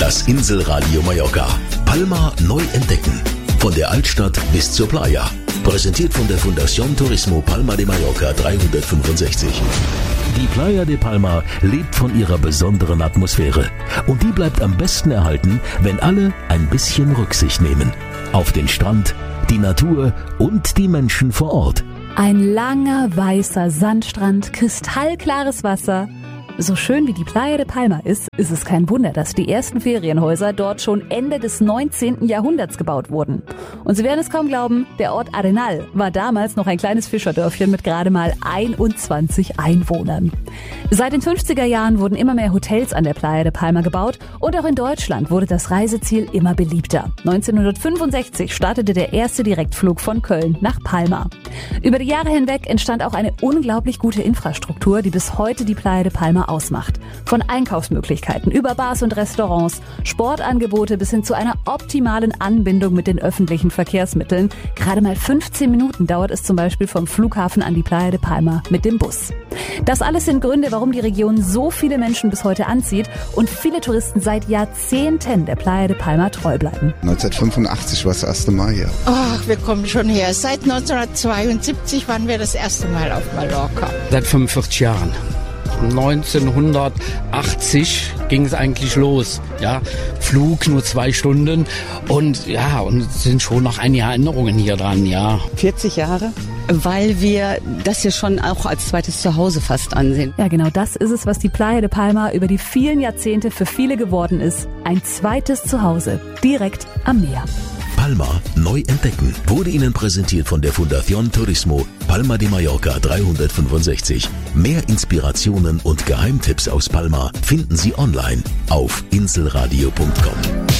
Das Inselradio Mallorca. Palma neu entdecken. Von der Altstadt bis zur Playa. Präsentiert von der Fundación Turismo Palma de Mallorca 365. Die Playa de Palma lebt von ihrer besonderen Atmosphäre. Und die bleibt am besten erhalten, wenn alle ein bisschen Rücksicht nehmen. Auf den Strand, die Natur und die Menschen vor Ort. Ein langer, weißer Sandstrand, kristallklares Wasser. So schön wie die Playa de Palma ist es kein Wunder, dass die ersten Ferienhäuser dort schon Ende des 19. Jahrhunderts gebaut wurden. Und Sie werden es kaum glauben, der Ort Arenal war damals noch ein kleines Fischerdörfchen mit gerade mal 21 Einwohnern. Seit den 50er Jahren wurden immer mehr Hotels an der Playa de Palma gebaut und auch in Deutschland wurde das Reiseziel immer beliebter. 1965 startete der erste Direktflug von Köln nach Palma. Über die Jahre hinweg entstand auch eine unglaublich gute Infrastruktur, die bis heute die Playa de Palma ausmacht. Von Einkaufsmöglichkeiten über Bars und Restaurants, Sportangebote bis hin zu einer optimalen Anbindung mit den öffentlichen Verkehrsmitteln. Gerade mal 15 Minuten dauert es zum Beispiel vom Flughafen an die Playa de Palma mit dem Bus. Das alles sind Gründe, warum die Region so viele Menschen bis heute anzieht und viele Touristen seit Jahrzehnten der Playa de Palma treu bleiben. 1985 war das erste Mal hier. Ach, wir kommen schon her. Seit 1972 waren wir das erste Mal auf Mallorca. Seit 45 Jahren. 1980 ging es eigentlich los. Ja, Flug nur 2 Stunden und es sind schon noch einige Erinnerungen hier dran. Ja. 40 Jahre, weil wir das hier schon auch als zweites Zuhause fast ansehen. Ja, genau das ist es, was die Playa de Palma über die vielen Jahrzehnte für viele geworden ist. Ein zweites Zuhause, direkt am Meer. Palma neu entdecken wurde Ihnen präsentiert von der Fundación Turismo Palma de Mallorca 365. Mehr Inspirationen und Geheimtipps aus Palma finden Sie online auf inselradio.com.